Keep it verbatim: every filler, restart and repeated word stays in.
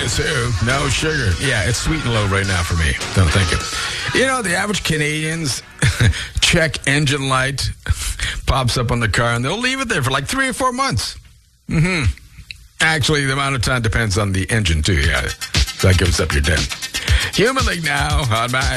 Guess who? No sugar. Yeah, it's sweet and low right now for me. No, thank you. You know, the average Canadians check engine light, pops up on the car, and they'll leave it there for like three or four months. Mm-hmm. Actually, the amount of time depends on the engine, too, yeah. So that gives up your dead. Human League now on my